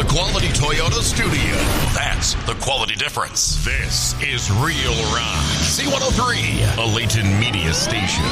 the Quality Toyota studio. That's the quality difference. This is Real Rock. C103, a Leighton Media station.